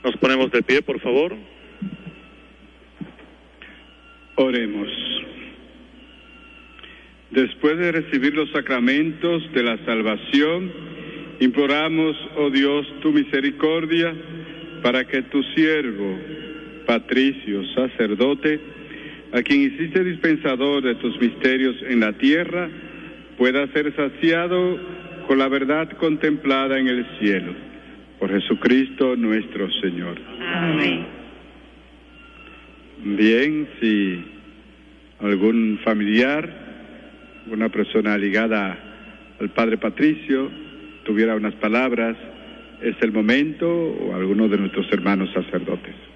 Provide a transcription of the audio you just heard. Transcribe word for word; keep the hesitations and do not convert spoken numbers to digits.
Nos ponemos de pie, por favor. Oremos. Después de recibir los sacramentos de la salvación, imploramos, oh Dios, tu misericordia, para que tu siervo, Patricio, sacerdote, a quien hiciste dispensador de tus misterios en la tierra, pueda ser saciado con la verdad contemplada en el cielo. Por Jesucristo nuestro Señor. Amén. Bien, si algún familiar, una persona ligada al Padre Patricio, tuviera unas palabras, es el momento, o alguno de nuestros hermanos sacerdotes.